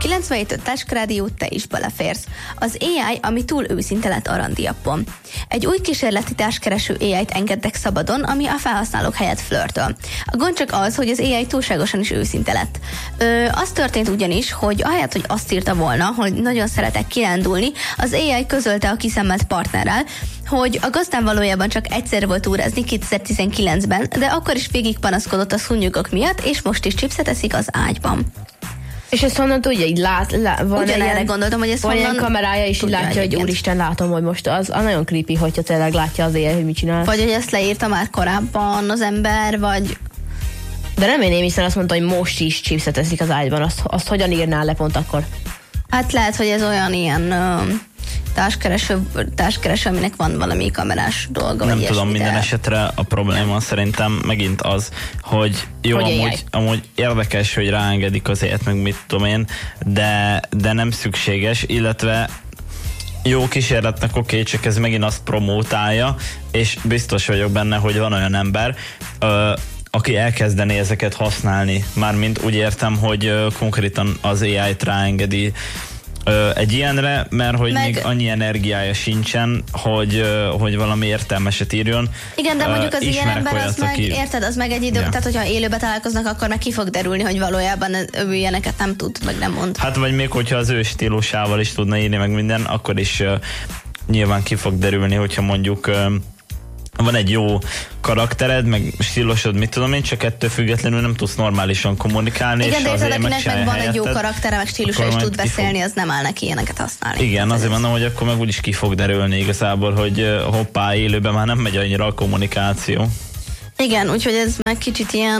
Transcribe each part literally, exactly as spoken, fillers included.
kilencvenhét öt Táskrádió, te is beleférsz. Az á i, ami túl őszinte lett a randiappon. Egy új kísérleti társkereső á i-t engedtek szabadon, ami a felhasználók helyett flörtöl. A gond csak az, hogy az á i túlságosan is őszinte lett. Ö, az történt ugyanis, hogy ahelyett, hogy azt írta volna, hogy nagyon szeretek kirándulni, az á i közölte a kiszemelt partnerrel, hogy a gazdán valójában csak egyszer volt túrázni kétezer-tizenkilencben, de akkor is végig panaszkodott a szúnyogok miatt, és most is chipset eszik az ágyban. És ezt honnan tudja, így lát, lá, van ugyanerre ilyen, gondoltam, hogy ez van honnan... ilyen kamerája, és így látja, hogy úristen, látom, hogy most az, az nagyon creepy, hogyha tényleg látja az élet, hogy mit csinál. Vagy hogy ezt leírta már korábban az ember, vagy... De nem én, hiszen azt mondta, hogy most is chipset eszik az ágyban. Azt, azt hogyan írnál le pont akkor? Hát lehet, hogy ez olyan ilyen... Uh... társkereső, társkereső, aminek van valami kamerás dolga. Nem tudom, minden esetre a probléma szerintem megint az, hogy jó, hogy amúgy, amúgy érdekes, hogy ráengedik az élet, meg mit tudom én, de, de nem szükséges, illetve jó kísérletnek oké, okay, csak ez megint azt promótálja, és biztos vagyok benne, hogy van olyan ember, ö, aki elkezdené ezeket használni. Mármint úgy értem, hogy ö, konkrétan az á i-t ráengedi Ö, egy ilyenre, mert hogy Meg... még annyi energiája sincsen, hogy, ö, hogy valami értelmeset írjon. Igen, de mondjuk az Ö, ilyen ember, olyat, az meg, aki... érted, az meg egy idő, ja. Tehát hogyha élőbe találkoznak, akkor meg ki fog derülni, hogy valójában ő ilyeneket nem tud, meg nem mond. Hát vagy még hogyha az ő stílusával is tudna írni, meg minden, akkor is ö, nyilván ki fog derülni, hogyha mondjuk ö, van egy jó karaktered, meg stílusod, mit tudom én, csak ettől függetlenül nem tudsz normálisan kommunikálni. Igen, és de azért akinek meg van egy jó karaktere, meg stílusa, és tud beszélni, fog... az nem áll neki ilyeneket használni. Igen, azért mondom, hogy akkor meg úgyis ki fog derülni igazából, hogy hoppá, élőben már nem megy annyira a kommunikáció. Igen, úgyhogy ez meg kicsit ilyen...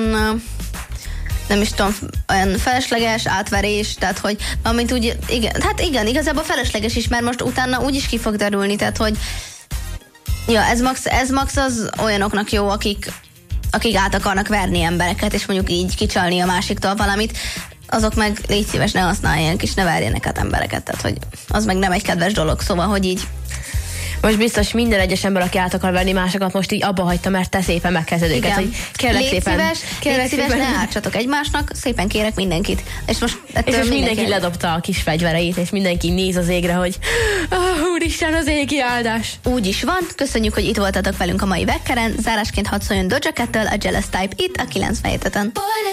nem is tudom, olyan felesleges átverés, tehát hogy amint úgy, igen, hát igen, igazából felesleges is, mert most utána úgyis ki fog derülni, tehát hogy ja, ez max, ez max az olyanoknak jó, akik, akik át akarnak verni embereket, és mondjuk így kicsalni a másiktól valamit, azok meg légy szíves, ne használják, és ne verjenek át embereket, tehát hogy az meg nem egy kedves dolog, szóval, hogy így most biztos minden egyes ember, aki át akar venni másokat, most így abba hagyta, mert te szépen megkezded őket, hogy kérlek légy szépen. Szíves, légy szíves, szépen. Ne ártsatok egymásnak, szépen kérek mindenkit. És most, és most mindenki, mindenki ledobta a kis fegyvereit, és mindenki néz az égre, hogy oh, úristen, az égi áldás. Úgy is van, köszönjük, hogy itt voltatok velünk a mai Vekkeren, zárásként hadd szóljon Doja Cat-től a Jealous Type itt a kilencvenhét ötön.